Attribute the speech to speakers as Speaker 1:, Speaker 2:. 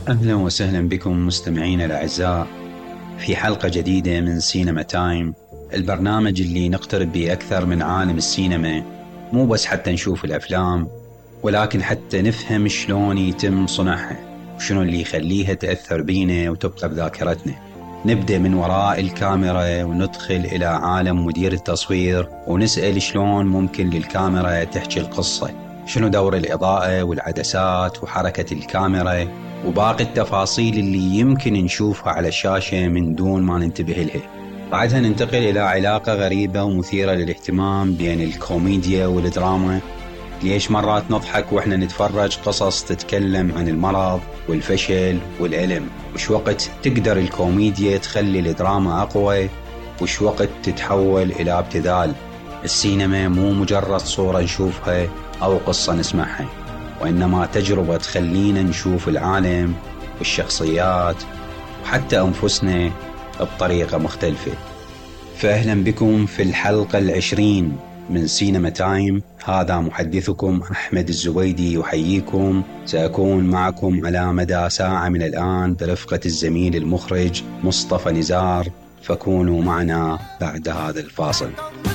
Speaker 1: أهلا وسهلا بكم مستمعينا الأعزاء في حلقة جديدة من سينما تايم، البرنامج اللي نقترب به أكثر من عالم السينما، مو بس حتى نشوف الأفلام ولكن حتى نفهم شلون يتم صنعها وشنو اللي يخليها تأثر بينا وتبقى بذاكرتنا. نبدأ من وراء الكاميرا وندخل إلى عالم مدير التصوير ونسأل شلون ممكن للكاميرا تحكي القصة، شنو دور الإضاءة والعدسات وحركة الكاميرا وباقي التفاصيل اللي يمكن نشوفها على الشاشة من دون ما ننتبه لها. بعدها ننتقل إلى علاقة غريبة ومثيرة للاهتمام بين الكوميديا والدراما. ليش مرات نضحك وإحنا نتفرج قصص تتكلم عن المرض والفشل والألم، وش وقت تقدر الكوميديا تخلي الدراما أقوى، وش وقت تتحول إلى ابتذال. السينما مو مجرد صورة نشوفها أو قصة نسمعها، وإنما تجربة تخلينا نشوف العالم والشخصيات وحتى أنفسنا بطريقة مختلفة. فأهلا بكم في الحلقة 20 من سينما تايم. هذا محدثكم أحمد الزبيدي يحييكم. سأكون معكم على مدى ساعة من الآن برفقة الزميل المخرج مصطفى نزار، فكونوا معنا بعد هذا الفاصل.